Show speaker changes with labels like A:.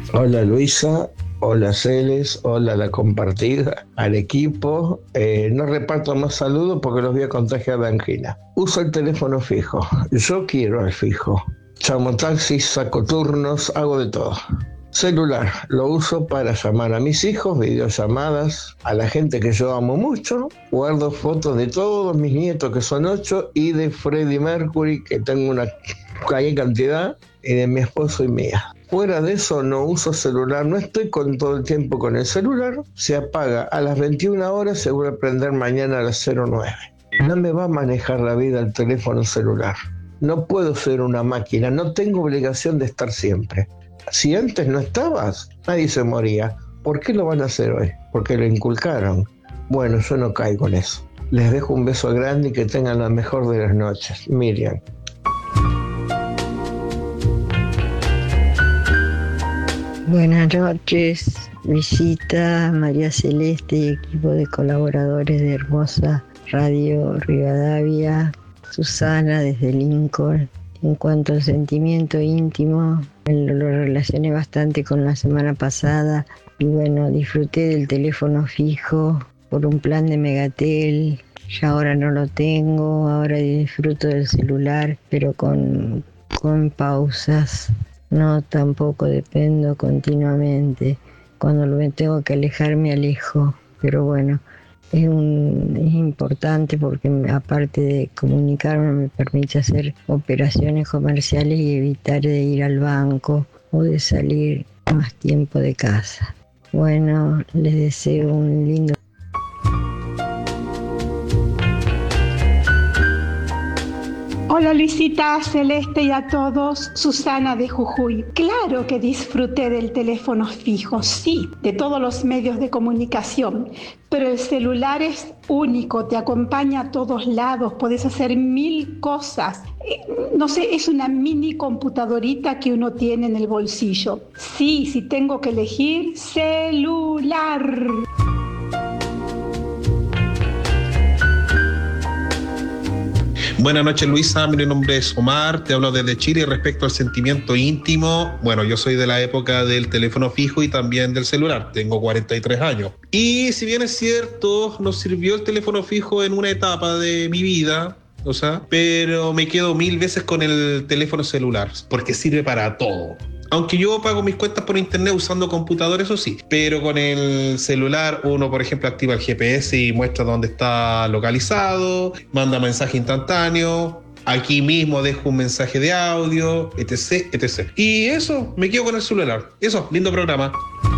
A: Hola Luisa, hola Celes, hola la compartida, al equipo. No reparto más saludos porque los voy a contagiar de angina. Uso el teléfono fijo. Yo quiero el fijo. Llamo taxis, saco turnos, hago de todo. Celular, lo uso para llamar a mis hijos, videollamadas, a la gente que yo amo mucho. Guardo fotos de todos mis nietos, que son 8, y de Freddie Mercury, que tengo una cantidad, y de mi esposo y mía. Fuera de eso no uso celular, no estoy con todo el tiempo con el celular. Se apaga a las 21 horas, se vuelve a prender mañana a las 09. No me va a manejar la vida el teléfono celular. No puedo ser una máquina, no tengo obligación de estar siempre. Si antes no estabas, nadie se moría. ¿Por qué lo van a hacer hoy? Porque lo inculcaron. Bueno, yo no caigo en eso. Les dejo un beso grande y que tengan la mejor de las noches. Miriam.
B: Buenas noches, visita María Celeste y equipo de colaboradores de Hermosa Radio Rivadavia, Susana desde Lincoln. En cuanto al sentimiento íntimo, lo relacioné bastante con la semana pasada y bueno, disfruté del teléfono fijo por un plan de Megatel. Ya ahora no lo tengo, ahora disfruto del celular, pero con pausas. No, tampoco dependo continuamente. Cuando me tengo que alejar, me alejo. Pero bueno, es importante porque aparte de comunicarme, me permite hacer operaciones comerciales y evitar de ir al banco o de salir más tiempo de casa. Bueno, les deseo un lindo.
C: Hola Luisita, Celeste y a todos, Susana de Jujuy. Claro que disfruté del teléfono fijo, sí, de todos los medios de comunicación, pero el celular es único, te acompaña a todos lados, puedes hacer 1000 cosas. No sé, es una mini computadorita que uno tiene en el bolsillo. Sí, si tengo que elegir, celular.
D: Buenas noches Luisa, mi nombre es Omar, te hablo desde Chile. Respecto al sentimiento íntimo, bueno, yo soy de la época del teléfono fijo y también del celular, tengo 43 años. Y si bien es cierto, nos sirvió el teléfono fijo en una etapa de mi vida, pero me quedo 1000 veces con el teléfono celular, porque sirve para todo. Aunque yo pago mis cuentas por internet usando computador, eso sí, pero con el celular uno, por ejemplo, activa el GPS y muestra dónde está localizado, manda mensaje instantáneo, aquí mismo dejo un mensaje de audio, etc, etc. Y eso, me quedo con el celular. Eso, lindo programa.